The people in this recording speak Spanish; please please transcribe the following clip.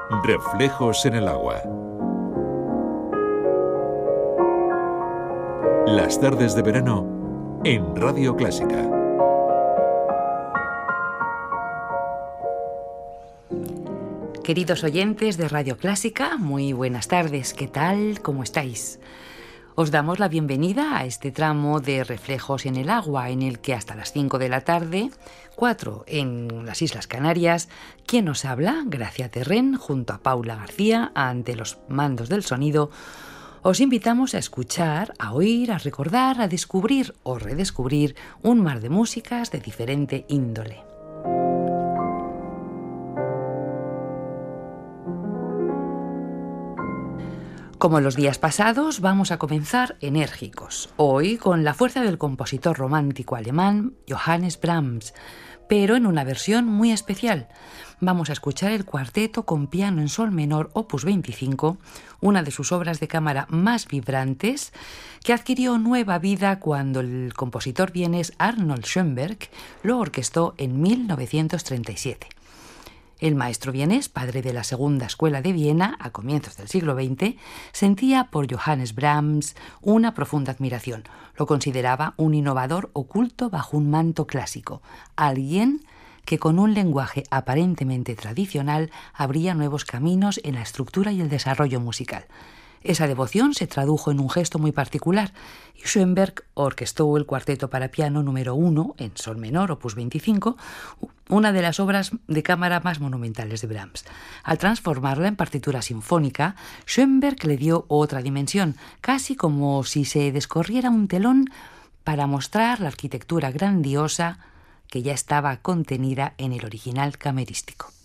Reflejos en el agua. Las tardes de verano en Radio Clásica. Queridos oyentes de Radio Clásica, muy buenas tardes. ¿Qué tal? ¿Cómo estáis? Os damos la bienvenida a este tramo de Reflejos en el agua, en el que hasta las 5 de la tarde, 4 en las Islas Canarias, quien os habla, Gracia Terren, junto a Paula García, ante los mandos del sonido, os invitamos a escuchar, a oír, a recordar, a descubrir o redescubrir un mar de músicas de diferente índole. Como los días pasados, vamos a comenzar enérgicos, hoy con la fuerza del compositor romántico alemán Johannes Brahms, pero en una versión muy especial. Vamos a escuchar el cuarteto con piano en sol menor opus 25, una de sus obras de cámara más vibrantes, que adquirió nueva vida cuando el compositor vienés Arnold Schoenberg lo orquestó en 1937. El maestro vienés, padre de la segunda escuela de Viena a comienzos del siglo XX, sentía por Johannes Brahms una profunda admiración. Lo consideraba un innovador oculto bajo un manto clásico, alguien que con un lenguaje aparentemente tradicional abría nuevos caminos en la estructura y el desarrollo musical. Esa devoción se tradujo en un gesto muy particular y Schoenberg orquestó el cuarteto para piano número 1 en sol menor, opus 25, una de las obras de cámara más monumentales de Brahms. Al transformarla en partitura sinfónica, Schoenberg le dio otra dimensión, casi como si se descorriera un telón para mostrar la arquitectura grandiosa que ya estaba contenida en el original camerístico.